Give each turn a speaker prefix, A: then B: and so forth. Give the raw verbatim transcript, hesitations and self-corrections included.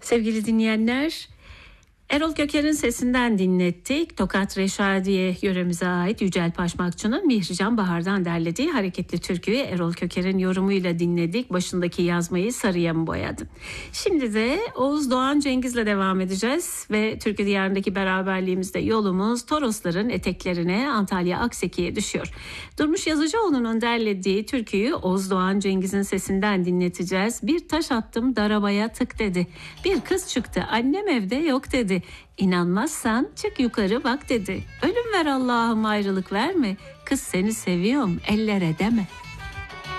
A: Sevgili dinleyenler, Erol Köker'in sesinden dinlettik. Tokat Reşadiye yöremize ait Yücel Paşmakçı'nın Mihrican Bahar'dan derlediği hareketli türküyü Erol Köker'in yorumuyla dinledik. Başındaki yazmayı sarıya mı boyadım? Şimdi de Oğuz Doğan Cengiz'le devam edeceğiz ve Türkü Diyarı'ndaki beraberliğimizde yolumuz Torosların eteklerine, Antalya Akseki'ye düşüyor. Durmuş Yazıcıoğlu'nun derlediği türküyü Oğuz Doğan Cengiz'in sesinden dinleteceğiz. Bir taş attım darabaya tık dedi. Bir kız çıktı annem evde yok dedi. İnanmazsan çık yukarı bak dedi. Ölüm ver Allah'ım ayrılık verme. Kız seni seviyorum ellere deme.